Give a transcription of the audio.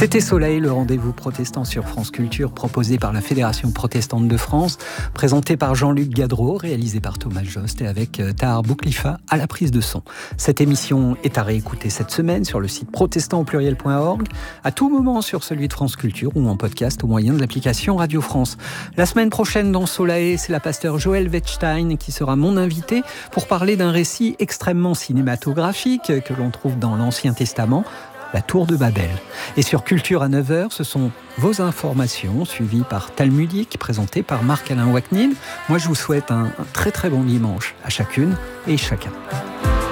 C'était Soleil, le rendez-vous protestant sur France Culture proposé par la Fédération protestante de France, présenté par Jean-Luc Gadreau, réalisé par Thomas Jost et avec Tahar Bouklifa à la prise de son. Cette émission est à réécouter cette semaine sur le site protestantaupluriel.org, à tout moment sur celui de France Culture ou en podcast au moyen de l'application Radio France. La semaine prochaine dans Soleil, c'est la pasteure Joëlle Wettstein qui sera mon invitée pour parler d'un récit extrêmement cinématographique que l'on trouve dans l'Ancien Testament, la Tour de Babel. Et sur Culture à 9h, ce sont vos informations suivies par Talmudique, présentées par Marc-Alain Waknin. Moi, je vous souhaite un très très bon dimanche à chacune et chacun.